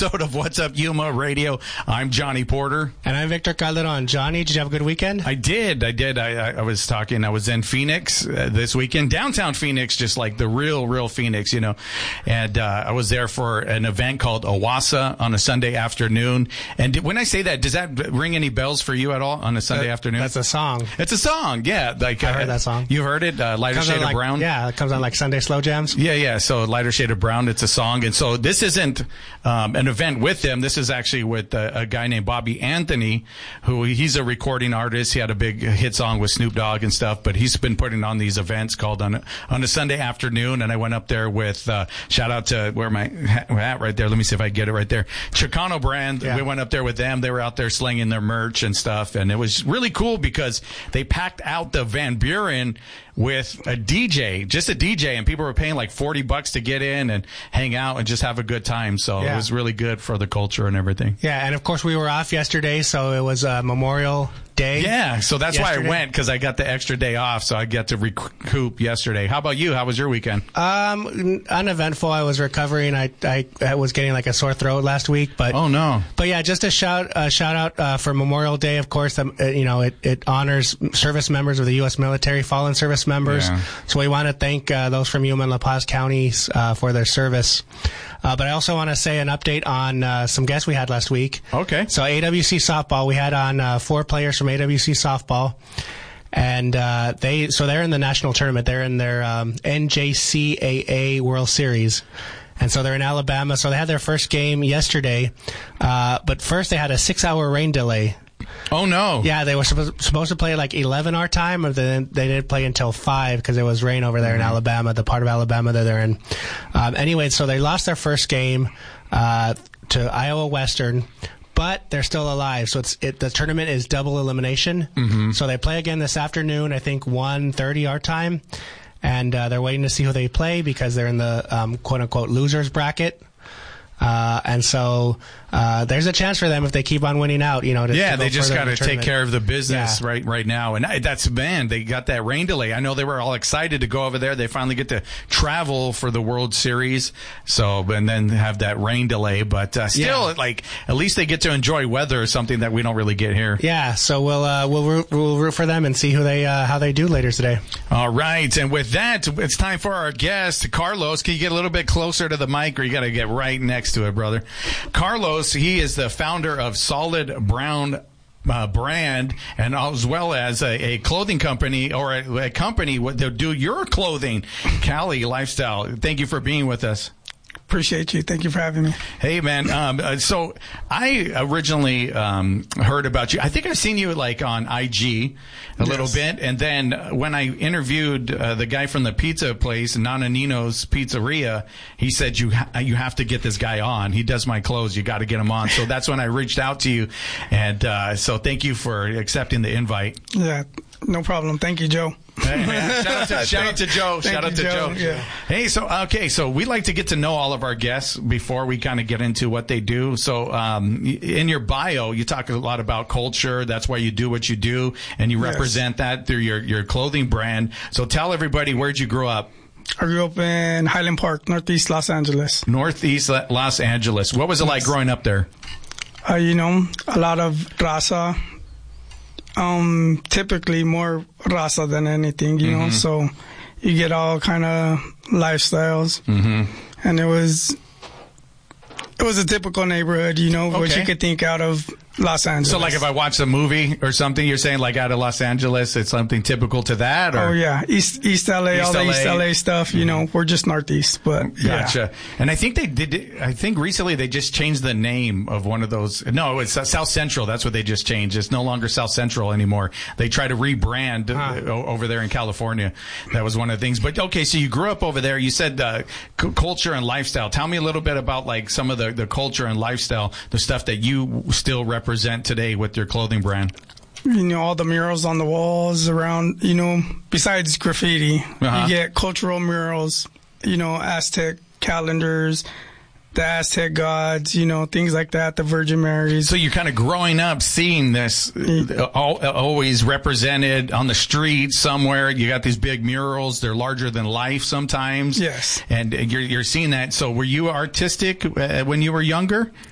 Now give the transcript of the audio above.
episode of What's Up Yuma Radio. I'm Johnny Porter. And I'm Victor Calderon. Johnny, did you have a good weekend? I did. I was talking. I was in Phoenix this weekend, downtown Phoenix, just like the real Phoenix, you know. And I was there for an event called Awasa on a Sunday afternoon. And when I say that, does that ring any bells for you at all on a Sunday afternoon? That's a song. It's a song, yeah. Like I heard that song. You heard it? Lighter Shade of Brown? Yeah, it comes on like Sunday Slow Jams. Yeah. So Lighter Shade of Brown, it's a song. And so this isn't an event with them. This is actually with a guy named Bobby Anthony, who he's a recording artist. He had a big hit song with Snoop Dogg and stuff, but he's been putting on these events called on a Sunday afternoon. And I went up there with, shout out to where my hat right there. Let me see if I get it right there. Chicano brand. Yeah. We went up there with them. They were out there slinging their merch and stuff. And it was really cool because they packed out the Van Buren with a DJ, just a DJ, and people were paying like $40 to get in and hang out and just have a good time. So it was really good for the culture and everything. Yeah, and of course we were off yesterday, so it was Memorial Day. Yeah, so that's why I went, because I got the extra day off, so I got to recoup yesterday. How about you? How was your weekend? Uneventful. I was recovering. I was getting like a sore throat last week, but oh no. But yeah, just a shout out for Memorial Day. Of course, it honors service members of the U.S. military, fallen service members. Yeah. So we want to thank those from Yuma and La Paz counties for their service. But I also want to say an update on some guests we had last week. Okay. So AWC softball, we had on 4 players from AWC softball, and they're in the national tournament. They're in their NJCAA World Series. And so they're in Alabama. So they had their first game yesterday, but first they had a 6-hour rain delay. Oh, no. Yeah, they were supposed to play like 11 our time, or then they didn't play until 5 because it was rain over there in Alabama, the part of Alabama that they're in. Anyway, so they lost their first game to Iowa Western, but they're still alive. So the tournament is double elimination. Mm-hmm. So they play again this afternoon, I think 1:30 our time, and they're waiting to see who they play because they're in the quote-unquote losers bracket. And so there's a chance for them if they keep on winning out, you know. They just got to take care of the business right now. And they got that rain delay. I know they were all excited to go over there. They finally get to travel for the World Series. So, and then have that rain delay. But still, like, at least they get to enjoy weather, something that we don't really get here. Yeah. So we'll root for them and see how they do later today. All right. And with that, it's time for our guest, Carlos. Can you get a little bit closer to the mic, or you got to get right next to it, brother? Carlos, he is the founder of Solid Brown brand, and as well as a clothing company, or a company that do your clothing, Cali Lifestyle. Thank you for being with us. Appreciate you. Thank you for having me. Hey, man. So I originally heard about you. I think I've seen you like on IG a little bit. And then when I interviewed the guy from the pizza place, Nana Nino's Pizzeria, he said, you have to get this guy on. He does my clothes. You got to get him on. So that's when I reached out to you. And so thank you for accepting the invite. Yeah, no problem. Thank you, Joe. Hey, man. Shout out to Joe. Shout out to Joe. Yeah. Hey, so we like to get to know all of our guests before we kind of get into what they do. So in your bio, you talk a lot about culture. That's why you do what you do, and you represent that through your clothing brand. So tell everybody, where'd you grow up? I grew up in Highland Park, Northeast Los Angeles. Northeast Los Angeles. What was it like growing up there? A lot of raza. Typically more raza than anything, you know, so you get all kind of lifestyles. And it was a typical neighborhood, you know, what you could think out of Los Angeles. So, like, if I watch a movie or something, you're saying, like, out of Los Angeles, it's something typical to that? Or? Oh, yeah. East LA, all the East LA stuff, you know, we're just Northeast, but Gotcha. Yeah. And I think recently they just changed the name of one of those. No, it's South Central. That's what they just changed. It's no longer South Central anymore. They try to rebrand over there in California. That was one of the things. But, okay, so you grew up over there. You said culture and lifestyle. Tell me a little bit about, like, some of the culture and lifestyle, the stuff that you still represent today with your clothing brand. You know, all the murals on the walls around, you know, besides graffiti, you get cultural murals, you know, Aztec calendars, the Aztec gods, you know, things like that, the Virgin Marys. So you're kind of growing up seeing this always represented on the street somewhere. You got these big murals. They're larger than life sometimes. Yes. And you're seeing that. So were you artistic when you were younger?